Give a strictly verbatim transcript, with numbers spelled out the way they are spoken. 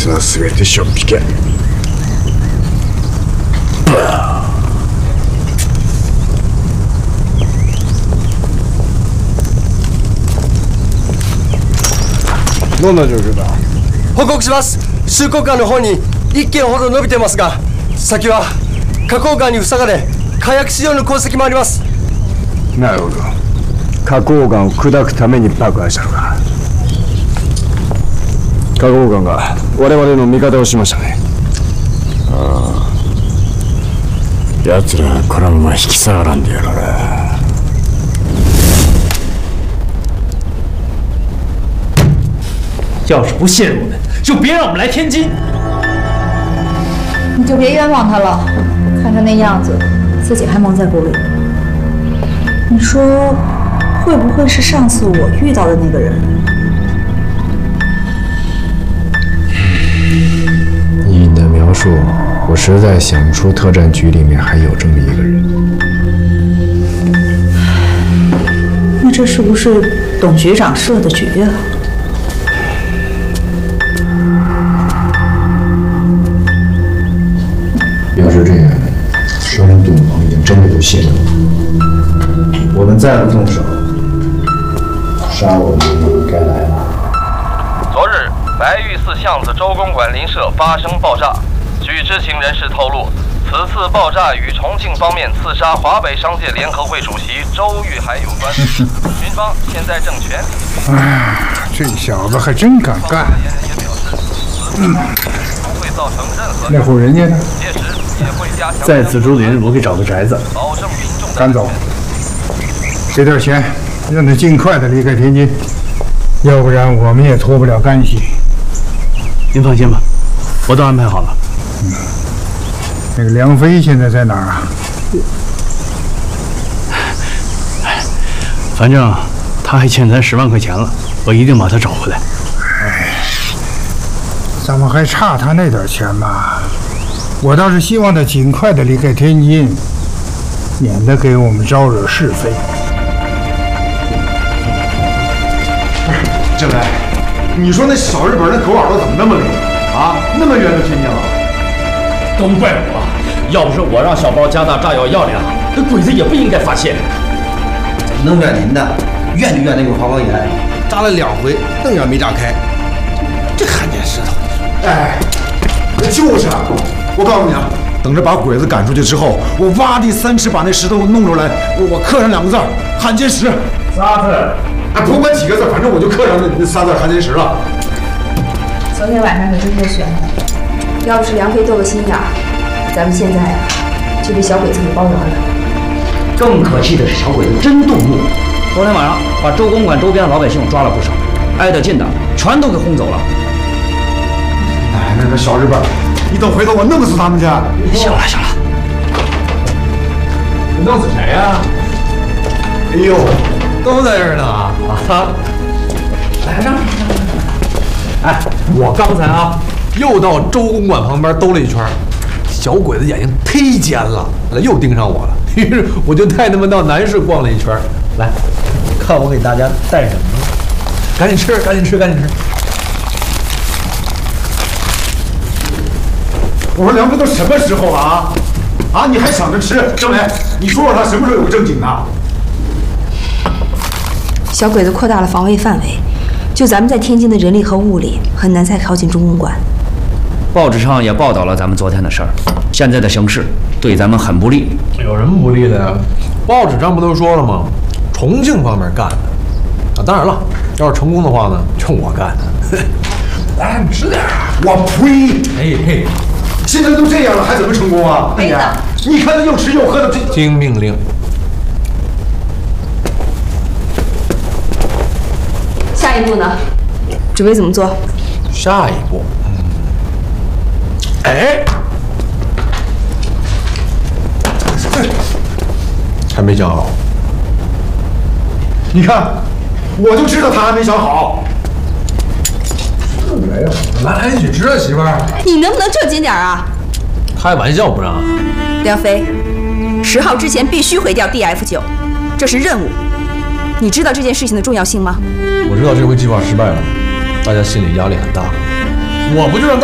つは全てしょっぴけ。どんな状況だ？ 報告します。収穫間の方にいっけんほど伸びてますが、先は花崗岩に塞がれ火薬使用の痕跡もあります。 なるほど。花崗岩を砕くために爆破したのか。花崗岩が我々の味方をしましたね。ああ、奴らこのまま引き下がらんでやろうな。 要是不信任我们，就别让我们来天津。 你就别冤枉他了，看他那样子，自己还蒙在鼓里。你说，会不会是上次我遇到的那个人？ 依你的描述，我实在想不出特战局里面还有这么一个人。 那这是不是董局长设的局啊？ 要是这样，说明董王已经真的不信任我。我们再不动手，杀我们就该来了。 昨日，白玉寺巷子周公馆邻舍发生爆炸。据知情人士透露，此次爆炸与重庆方面刺杀华北商界联合会主席周玉海有关。军方现在正全力。 哎，这小子还真敢干。嗯， 会造成任何那户人家呢？ 届时也会加强在紫竹林，我给找个宅子， 保证民众赶走。给点钱，让他尽快的离开天津，要不然我们也脱不了干系。 您放心吧，我都安排好了。 嗯，那个梁飞现在在哪儿啊？ 反正他还欠咱十万块钱了，我一定把他找回来。 哎，咱们还差他那点钱吗？我倒是希望他尽快的离开天津，免得给我们招惹是非。 郑来，你说那小日本那狗耳朵怎么那么灵啊？那么远就听见了？ 都怪我，要不是我让小包加大炸药药量，那鬼子也不应该发现。 能怨您的，怨就怨那个花岗岩，炸了两回，愣也没炸开。这看见石头， 哎，就是啊！我告诉你啊，等着把鬼子赶出去之后，我挖地三尺把那石头弄出来，我我刻上两个字儿“汉奸石”。 仨字。 啊，不管几个字，反正我就刻上那那仨字“汉奸石”了。 昨天晚上可真够悬的，要不是梁飞斗个心眼儿，咱们现在呀、啊、就被小鬼子给包圆了。 更可气的是，小鬼子真动怒，昨天晚上把周公馆周边的老百姓抓了不少，挨得近的全都给轰走了。 哎，那个小日本，你等回头我弄死他们去！ 行了行了， 你弄死谁呀、啊？ 哎呦， 都在这儿呢啊！来上。哎，我刚才啊，又到周公馆旁边兜了一圈，小鬼子眼睛忒尖了，又盯上我了。于是我就带他们到南市逛了一圈。来，看我给大家带什么？赶紧吃，赶紧吃，赶紧吃！ 我说梁飞都什么时候了啊？啊，你还想着吃？郑雷，你说说他什么时候有个正经的？ 小鬼子扩大了防卫范围，就咱们在天津的人力和物力很难再靠近中公馆。 报纸上也报道了咱们昨天的事儿，现在的形势对咱们很不利。 有什么不利的呀？报纸上不都说了吗？重庆方面干的啊！当然了，要是成功的话呢，就我干的。来，你吃点啊！ 我呸！ 哎嘿， 现在都这样了，还怎么成功啊？ 杯子， 你看他又吃又喝的，这听命令。 下一步呢？准备怎么做？ 下一步，嗯，哎，还没想好。 你看，我就知道他还没想好。 没有，来来一起吃啊，媳妇儿。 你能不能正经点啊？ 开玩笑不让。 梁飞，十号之前必须毁掉 D F 九，这是任务。你知道这件事情的重要性吗？ 我知道这回计划失败了，大家心理压力很大。我不就让大